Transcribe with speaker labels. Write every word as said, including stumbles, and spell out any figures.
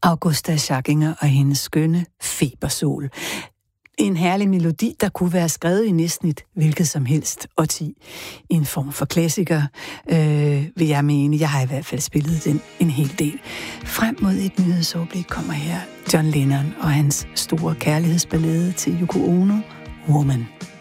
Speaker 1: Augusta Scharkinger og hendes skønne Febersol. En herlig melodi, der kunne være skrevet i næsten et hvilket som helst årti. En form for klassiker, øh, vil jeg mene. Jeg har i hvert fald spillet den en hel del. Frem mod et nyhedsoverblik kommer her John Lennon og hans store kærlighedsballade til Yoko Ono, Woman.